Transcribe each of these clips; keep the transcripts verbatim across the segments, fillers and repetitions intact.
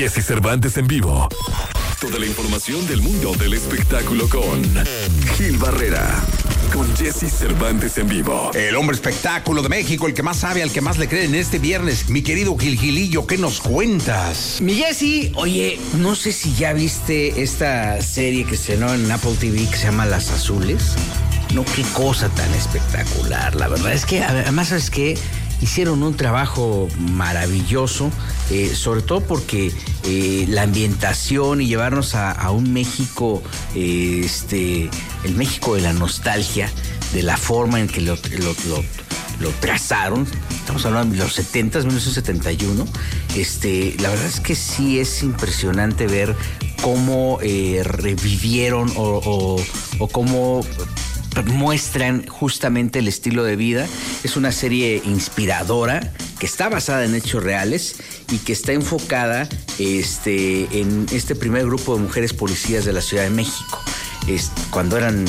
Jesse Cervantes en vivo. Toda la información del mundo del espectáculo con Gil Barrera. Con Jesse Cervantes en vivo. El hombre espectáculo de México, el que más sabe, al que más le creen este viernes. Mi querido Gil Gilillo, ¿qué nos cuentas? Mi Jesse, oye, no sé si ya viste esta serie que se estrenó en Apple T V que se llama Las Azules. No, qué cosa tan espectacular. La verdad es que, además, ¿sabes qué? Hicieron un trabajo maravilloso, eh, sobre todo porque eh, la ambientación y llevarnos a, a un México, eh, este, el México de la nostalgia, de la forma en que lo, lo, lo, lo trazaron. Estamos hablando de los setentas, mil novecientos setenta y uno. Este, la verdad es que sí es impresionante ver cómo eh, revivieron o, o, o cómo muestran justamente el estilo de vida. Es una serie inspiradora que está basada en hechos reales y que está enfocada este, en este primer grupo de mujeres policías de la Ciudad de México. Es, cuando eran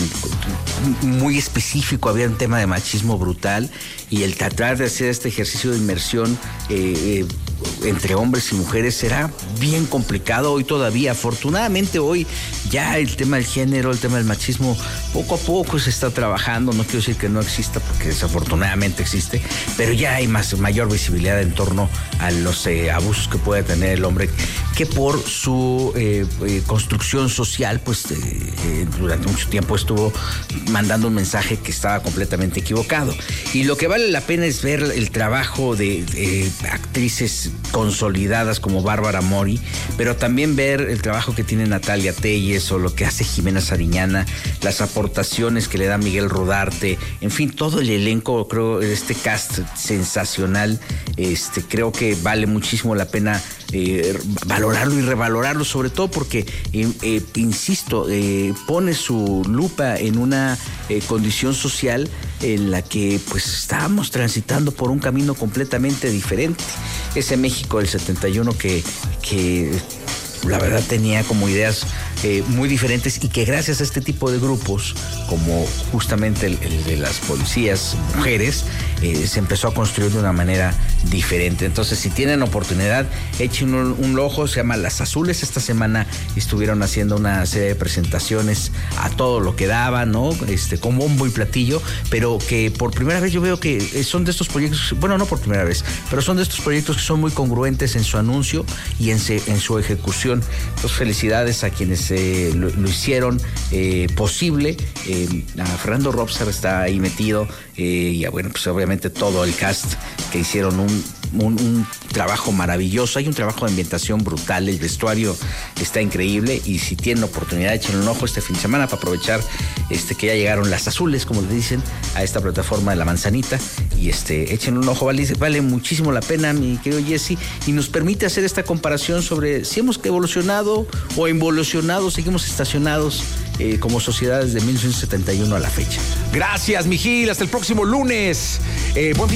muy específico, había un tema de machismo brutal y el tratar de hacer este ejercicio de inmersión eh, eh, entre hombres y mujeres era bien complicado. Hoy todavía, afortunadamente hoy ya el tema del género, el tema del machismo, poco a poco se está trabajando. No quiero decir que no exista, porque desafortunadamente existe, pero ya hay más, mayor visibilidad en torno a los eh, abusos que puede tener el hombre, que por su eh, eh, construcción social, pues eh, eh, durante mucho tiempo estuvo mandando un mensaje que estaba completamente equivocado. Y lo que vale la pena es ver el trabajo de, de actrices consolidadas como Bárbara Mori, pero también ver el trabajo que tiene Natalia Telles o lo que hace Jimena Sariñana, las aportaciones que le da Miguel Rodarte, en fin, todo el elenco, creo, este cast sensacional, este, creo que vale muchísimo la pena eh, valorarlo y revalorarlo, sobre todo porque, eh, eh, insisto, eh, pone su lupa en una eh, condición social en la que pues estábamos transitando por un camino completamente diferente. Ese México del setenta y uno que, que la verdad tenía como ideas eh, muy diferentes y que gracias a este tipo de grupos, como justamente el, el de las policías mujeres, eh, se empezó a construir de una manera diferente. Entonces, si tienen oportunidad, echen un, un ojo. Se llama Las Azules. Esta semana estuvieron haciendo una serie de presentaciones a todo lo que daba, ¿no? Este, con bombo y platillo, pero que por primera vez yo veo que son de estos proyectos, bueno, no por primera vez, pero son de estos proyectos que son muy congruentes en su anuncio y en, se, en su ejecución. Entonces, felicidades a quienes eh, lo, lo hicieron eh, posible. Eh, a Fernando Robsar está ahí metido eh, y a, bueno, pues obviamente todo el cast que hicieron un, un, un trabajo maravilloso. Hay un trabajo de ambientación brutal, el vestuario está increíble y si tienen oportunidad, echen un ojo este fin de semana para aprovechar este, que ya llegaron Las Azules, como le dicen, a esta plataforma de La Manzanita y este, echen un ojo, vale, vale muchísimo la pena, mi querido Jesse, y nos permite hacer esta comparación sobre si hemos evolucionado o involucionado, seguimos estacionados eh, como sociedades de mil novecientos setenta y uno a la fecha. Gracias, mi Gil, hasta el próximo lunes. Eh, buen